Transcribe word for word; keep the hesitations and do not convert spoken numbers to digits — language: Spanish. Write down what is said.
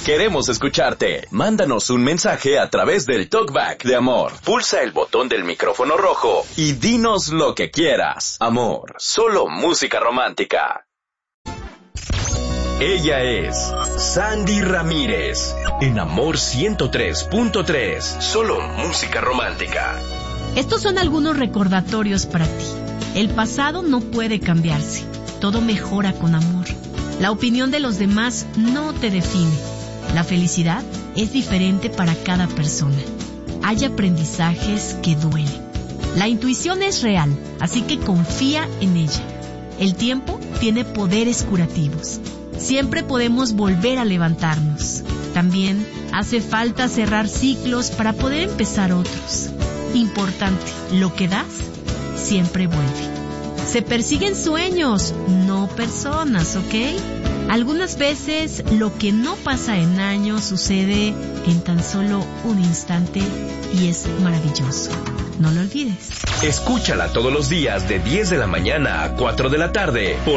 Queremos escucharte. Mándanos un mensaje a través del Talkback de Amor. Pulsa el botón del micrófono rojo y dinos lo que quieras. Amor, solo música romántica. Ella es Sandy Ramírez, en Amor ciento tres punto tres, solo música romántica. Estos son algunos recordatorios para ti. El pasado no puede cambiarse. Todo mejora con amor. La opinión de los demás no te define. La felicidad es diferente para cada persona. Hay aprendizajes que duelen. La intuición es real, así que confía en ella. El tiempo tiene poderes curativos. Siempre podemos volver a levantarnos. También hace falta cerrar ciclos para poder empezar otros. Importante, lo que das siempre vuelve. Se persiguen sueños, no personas, ¿ok? Algunas veces lo que no pasa en años sucede en tan solo un instante y es maravilloso. No lo olvides. Escúchala todos los días de diez de la mañana a cuatro de la tarde por